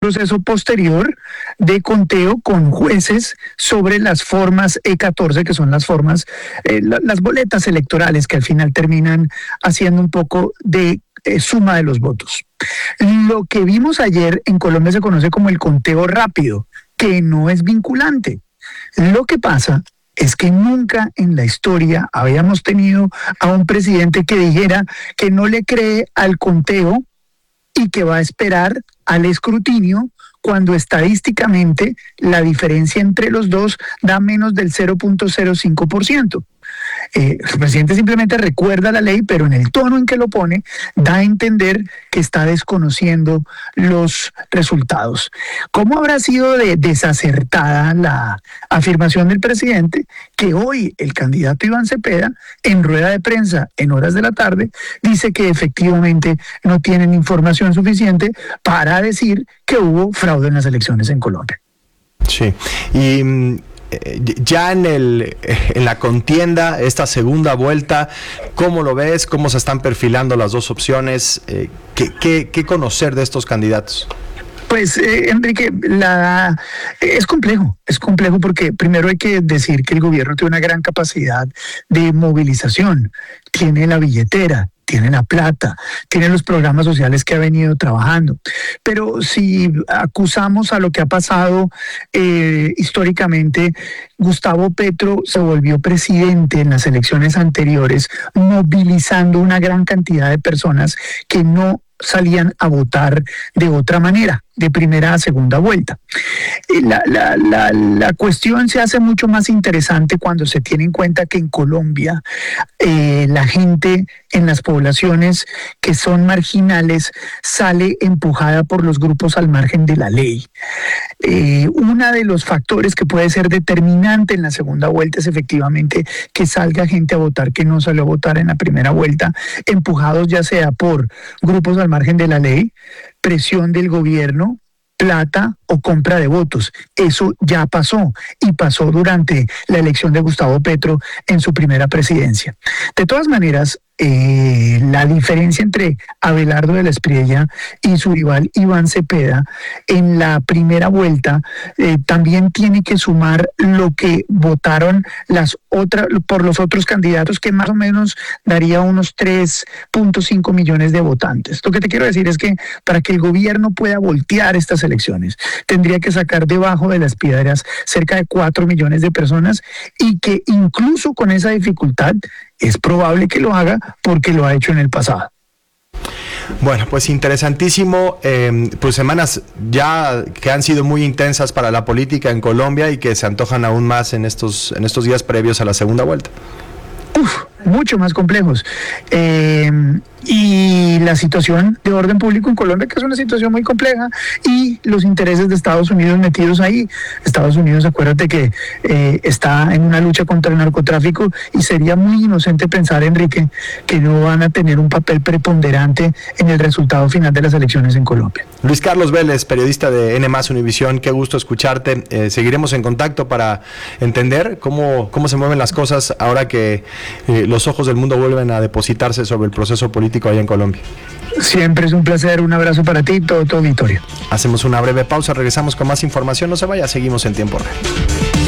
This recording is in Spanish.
proceso posterior de conteo con jueces sobre las formas E14, que son las formas, las boletas electorales que al final terminan haciendo un poco de suma de los votos. Lo que vimos ayer en Colombia se conoce como el conteo rápido, que no es vinculante. Lo que pasa es que nunca en la historia habíamos tenido a un presidente que dijera que no le cree al conteo y que va a esperar al escrutinio cuando estadísticamente la diferencia entre los dos da menos del 0.05%. El presidente simplemente recuerda la ley, pero en el tono en que lo pone da a entender que está desconociendo los resultados. ¿Cómo habrá sido desacertada la afirmación del presidente que hoy el candidato Iván Cepeda, en rueda de prensa en horas de la tarde, dice que efectivamente no tienen información suficiente para decir que hubo fraude en las elecciones en Colombia? Sí, y ya en la contienda, esta segunda vuelta, ¿cómo lo ves? ¿Cómo se están perfilando las dos opciones? ¿Qué conocer de estos candidatos? Pues, Enrique, es complejo porque primero hay que decir que el gobierno tiene una gran capacidad de movilización, tiene la billetera, tiene la plata, tiene los programas sociales que ha venido trabajando. Pero si acusamos a lo que ha pasado históricamente, Gustavo Petro se volvió presidente en las elecciones anteriores, movilizando una gran cantidad de personas que no salían a votar de otra manera, de primera a segunda vuelta. La cuestión se hace mucho más interesante cuando se tiene en cuenta que en Colombia la gente en las poblaciones que son marginales sale empujada por los grupos al margen de la ley. Uno de los factores que puede ser determinante en la segunda vuelta es efectivamente que salga gente a votar que no salió a votar en la primera vuelta, empujados ya sea por grupos al margen de la ley, presión del gobierno, plata o compra de votos. Eso ya pasó y pasó durante la elección de Gustavo Petro en su primera presidencia. De todas maneras, la diferencia entre Abelardo de la Espriella y su rival Iván Cepeda en la primera vuelta también tiene que sumar lo que votaron por los otros candidatos, que más o menos daría unos 3.5 millones de votantes. Lo que te quiero decir es que para que el gobierno pueda voltear estas elecciones, tendría que sacar debajo de las piedras cerca de 4 millones de personas, y que incluso con esa dificultad es probable que lo haga porque lo ha hecho en el pasado. Bueno, pues interesantísimo, pues semanas ya que han sido muy intensas para la política en Colombia y que se antojan aún más en estos días previos a la segunda vuelta. Mucho más complejos. Y la situación de orden público en Colombia, que es una situación muy compleja, y los intereses de Estados Unidos metidos ahí. Estados Unidos, acuérdate que está en una lucha contra el narcotráfico, y sería muy inocente pensar, Enrique, que no van a tener un papel preponderante en el resultado final de las elecciones en Colombia. Luis Carlos Vélez, periodista de N+ Univisión, qué gusto escucharte. Seguiremos en contacto para entender cómo se mueven las cosas ahora que los ojos del mundo vuelven a depositarse sobre el proceso político allá en Colombia. Siempre es un placer, un abrazo para ti y todo tu auditorio. Hacemos una breve pausa, regresamos con más información, no se vaya, seguimos en Tiempo Real.